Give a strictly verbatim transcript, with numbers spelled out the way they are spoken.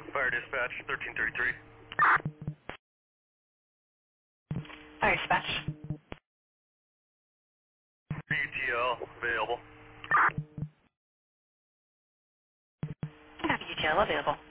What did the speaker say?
Fire dispatch, thirteen thirty-three. Fire dispatch. U T L available. Copy, U T L available.